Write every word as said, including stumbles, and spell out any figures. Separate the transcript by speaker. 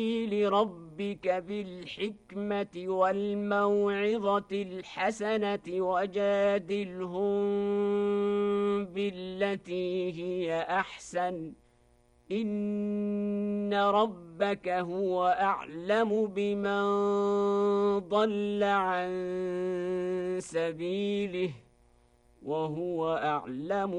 Speaker 1: لربك بالحكمة والموعظة الحسنة وجادلهم بالتي هي أحسن إن ربك هو أعلم بمن ضل عن سبيله وهو أعلم